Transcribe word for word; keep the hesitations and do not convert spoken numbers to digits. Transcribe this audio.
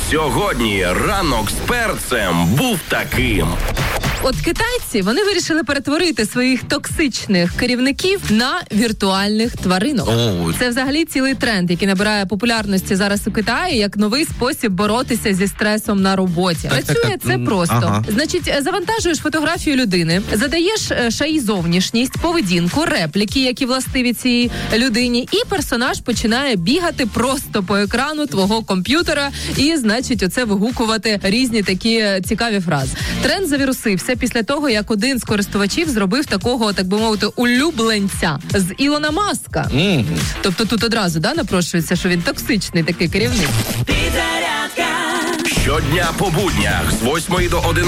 Сьогодні ранок з перцем був таким. От китайці, вони вирішили перетворити своїх токсичних керівників на віртуальних тваринок. О. Це взагалі цілий тренд, який набирає популярності зараз у Китаї, як новий спосіб боротися зі стресом на роботі. Так, Працює так, так. це просто. Ага. Значить, завантажуєш фотографію людини, задаєш шаї зовнішність, поведінку, репліки, які властиві цій людині, і персонаж починає бігати просто по екрану твого комп'ютера і, значить, оце вигукувати різні такі цікаві фрази. Тренд завірусився після того, як один з користувачів зробив такого, так би мовити, улюбленця з Ілона Маска. Mm. Тобто тут одразу, да, напрошується, що він токсичний такий керівник. Щодня по буднях з восьмої до одинадцятої